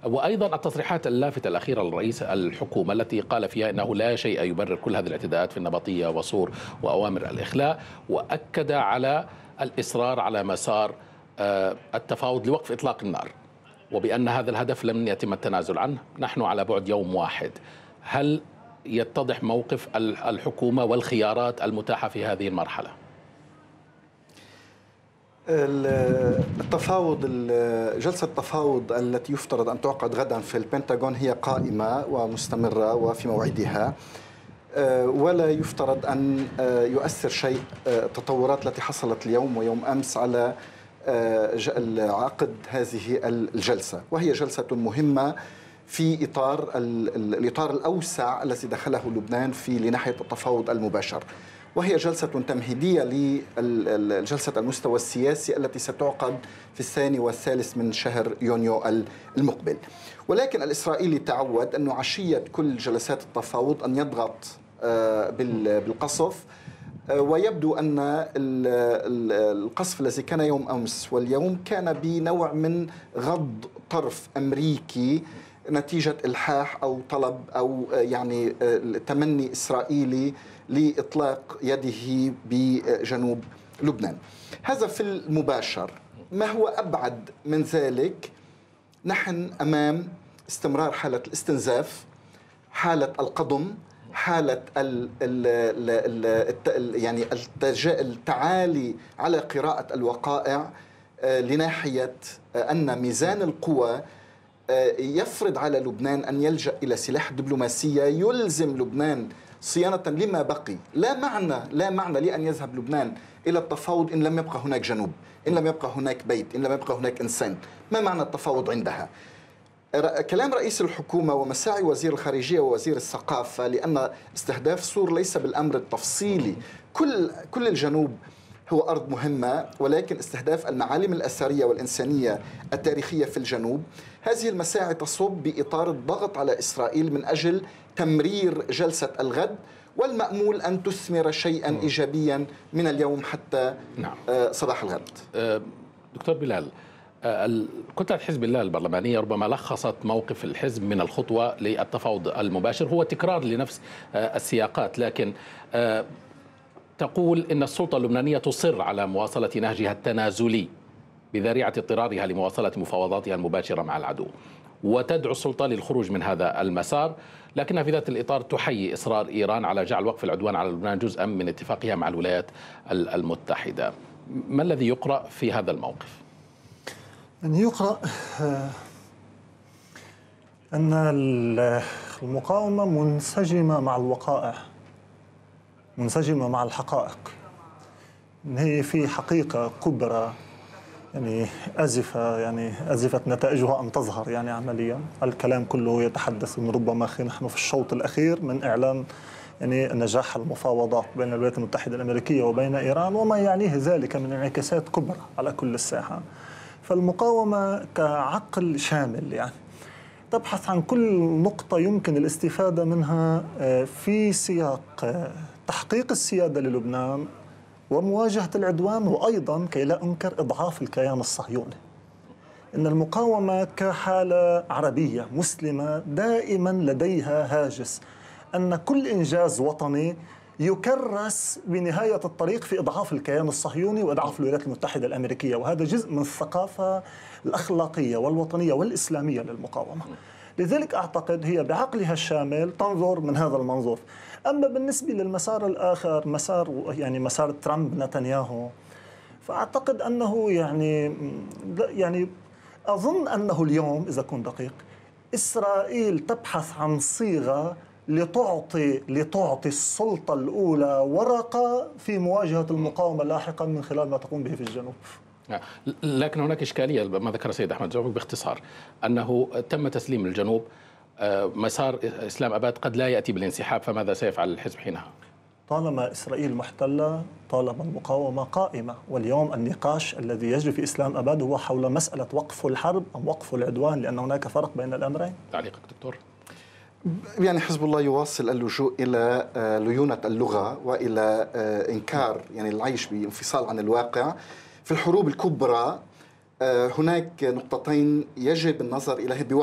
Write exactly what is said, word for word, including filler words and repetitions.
وأيضا التصريحات اللافتة الأخيرة لرئيس الحكومة التي قال فيها أنه لا شيء يبرر كل هذه الاعتداءات في النبطية وصور وأوامر الإخلاء، وأكد على الإصرار على مسار التفاوض لوقف إطلاق النار، وبأن هذا الهدف لم يتم التنازل عنه. نحن على بعد يوم واحد. هل يتضح موقف الحكومة والخيارات المتاحة في هذه المرحلة؟ التفاوض جلسة التفاوض التي يفترض أن تعقد غدا في البنتاغون هي قائمة ومستمرة وفي موعدها، ولا يفترض أن يؤثر شيء التطورات التي حصلت اليوم ويوم أمس على عقد هذه الجلسة، وهي جلسة مهمة في إطار الإطار الأوسع الذي دخله لبنان في لناحية التفاوض المباشر، وهي جلسة تمهيدية لجلسة المستوى السياسي التي ستعقد في الثاني والثالث من شهر يونيو المقبل. ولكن الإسرائيلي تعود أنه عشية كل جلسات التفاوض أن يضغط بالقصف، ويبدو أن القصف الذي كان يوم أمس واليوم كان بنوع من غض طرف أمريكي نتيجة إلحاح أو طلب أو يعني تمني إسرائيلي لإطلاق يده بجنوب لبنان. هذا في المباشر. ما هو أبعد من ذلك؟ نحن أمام استمرار حالة الاستنزاف، حالة القضم، حالة ال ال ال ال يعني التعالي على قراءة الوقائع لناحية أن ميزان القوى يفرض على لبنان أن يلجأ إلى سلاح دبلوماسية يلزم لبنان صيانة لما بقي. لا معنى لا معنى لأن يذهب لبنان إلى التفاوض إن لم يبقى هناك جنوب، إن لم يبقى هناك بيت، إن لم يبقى هناك إنسان. ما معنى التفاوض عندها؟ كلام رئيس الحكومة ومساعي وزير الخارجية ووزير الثقافة، لأن استهداف صور ليس بالأمر التفصيلي. كل كل الجنوب هو أرض مهمة، ولكن استهداف المعالم الأثرية والإنسانية التاريخية في الجنوب، هذه المساعي تصب بإطار الضغط على إسرائيل من أجل تمرير جلسة الغد، والمأمول أن تثمر شيئا إيجابيا من اليوم حتى نعم. صباح الغد. دكتور بلال، كتلة حزب الله البرلمانية ربما لخصت موقف الحزب من الخطوة للتفاوض المباشر، هو تكرار لنفس السياقات، لكن تقول إن السلطة اللبنانية تصر على مواصلة نهجها التنازلي بذريعة اضطرارها لمواصلة مفاوضاتها المباشرة مع العدو، وتدعو السلطة للخروج من هذا المسار، لكنها في ذات الإطار تحيي إصرار إيران على جعل وقف العدوان على لبنان جزءا من اتفاقها مع الولايات المتحدة. ما الذي يقرأ في هذا الموقف؟ أن يقرأ أن المقاومة منسجمة مع الوقائع، منسجمة مع الحقائق، إن هي في حقيقة كبرى يعني أزفة يعني أزفت نتائجها أن تظهر يعني عمليا. الكلام كله يتحدث من ربما نحن في الشوط الأخير من إعلان يعني نجاح المفاوضات بين الولايات المتحدة الأمريكية وبين إيران وما يعنيه ذلك من انعكاسات كبرى على كل الساحة. فالمقاومة كعقل شامل يعني تبحث عن كل نقطة يمكن الاستفادة منها في سياق تحقيق السيادة للبنان ومواجهة العدوان، وأيضا كي لا أنكر إضعاف الكيان الصهيوني. إن المقاومة كحالة عربية مسلمة دائما لديها هاجس أن كل إنجاز وطني يكرس بنهاية الطريق في إضعاف الكيان الصهيوني وإضعاف الولايات المتحدة الأمريكية، وهذا جزء من الثقافة الأخلاقية والوطنية والإسلامية للمقاومة. لذلك أعتقد هي بعقلها الشامل تنظر من هذا المنظور. أما بالنسبة للمسار الآخر، مسار يعني مسار ترامب نتنياهو، فأعتقد أنه يعني يعني أظن أنه اليوم إذا كنت دقيق إسرائيل تبحث عن صيغة لتعطي لتعطي السلطة الأولى ورقة في مواجهة المقاومة لاحقا من خلال ما تقوم به في الجنوب. لكن هناك إشكالية ما ذكر السيد أحمد زعبوك باختصار، أنه تم تسليم الجنوب، مسار إسلام أباد قد لا يأتي بالانسحاب، فماذا سيفعل الحزب حينها؟ طالما إسرائيل محتلة طالما المقاومة قائمة، واليوم النقاش الذي يجري في إسلام أباد هو حول مسألة وقف الحرب أم وقف العدوان، لأن هناك فرق بين الأمرين. تعليقك دكتور؟ يعني حزب الله يواصل اللجوء إلى ليونة اللغة وإلى إنكار يعني العيش بانفصال عن الواقع. في الحروب الكبرى هناك نقطتين يجب النظر إليها